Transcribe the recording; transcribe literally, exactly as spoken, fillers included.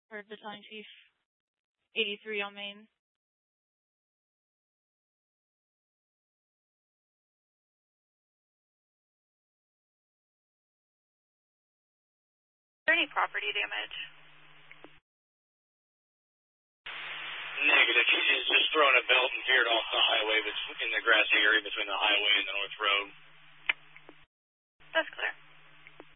Or Battalion Chief eighty-three on main. Is there any property damage? Negative. She's just thrown a belt and veered off the highway in the grassy area between the highway and the North Road. That's clear.